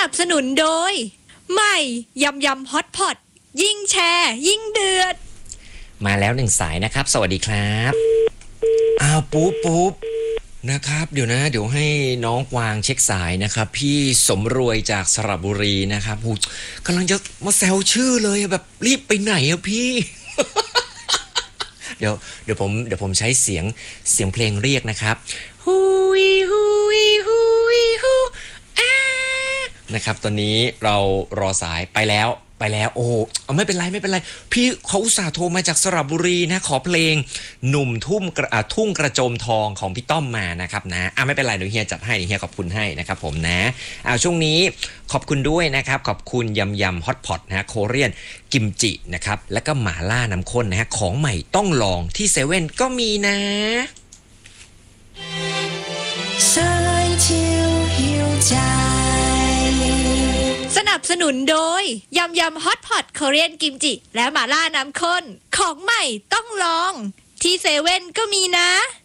บสนุนโดยใหม่ยำยำฮอตพอตยิ่งแชร์ยิ่งเดือดมาแล้วหนึ่งสายนะครับสวัสดีครับอ้าวปุ๊บนะครับเดี๋ยวให้น้องกวางเช็คสายนะครับพี่สมรวยจากสระบุรีนะครับกำลังจะมาแซวชื่อเลยแบบรีบไปไหนอะพี่ เดี๋ยวผมใช้เสียงเพลงเรียกนะครับฮูยฮูยฮูยฮูอานะครับตอนนี้เรารอสายไปแล้วโอ้ไม่เป็นไรพี่เขาอุตส่าห์โทรมาจากสระบุรีนะขอเพลงหนุ่มทุ่งกระโจมทองของพี่ต้อมมานะครับนะไม่เป็นไรเดี๋ยวเฮียจัดให้เฮียขอบคุณให้นะครับผมนะช่วงนี้ขอบคุณด้วยนะครับขอบคุณยำฮอตพอตนะโคเรียนกิมจินะครับแล้วก็หม่าล่าน้ำข้นนะฮะของใหม่ต้องลองที่เซเว่นก็มีนะสนับสนุนโดยยำฮอตพอตโคเรียนกิมจิและหม่าล่าน้ำข้นของใหม่ต้องลองที่เซเว่นก็มีนะ